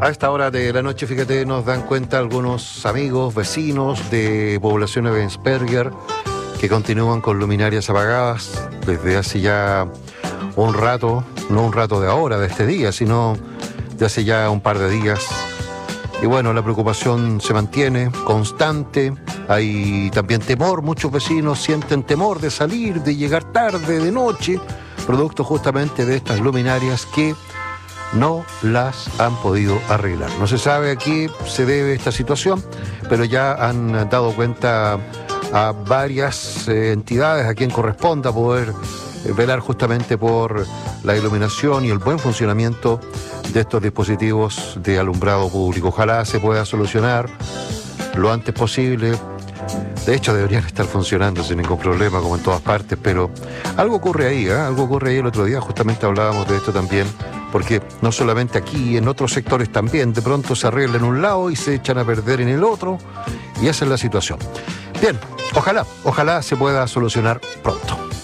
A esta hora de la noche, fíjate, nos dan cuenta algunos amigos, vecinos de población Ebensperger que continúan con luminarias apagadas desde hace ya un rato, no un rato de ahora, de este día, sino de hace ya un par de días. Y bueno, la preocupación se mantiene constante, hay también temor, muchos vecinos sienten temor de salir, de llegar tarde, de noche, producto justamente de estas luminarias que no las han podido arreglar. No se sabe a qué se debe esta situación, pero ya han dado cuenta a varias entidades a quien corresponda poder velar justamente por la iluminación y el buen funcionamiento de estos dispositivos de alumbrado público. Ojalá se pueda solucionar lo antes posible. De hecho, deberían estar funcionando sin ningún problema, como en todas partes, pero algo ocurre ahí, algo ocurre ahí. El otro día justamente hablábamos de esto también, porque no solamente aquí, en otros sectores también, de pronto se arregla en un lado y se echan a perder en el otro, y esa es la situación. Bien, ojalá se pueda solucionar pronto.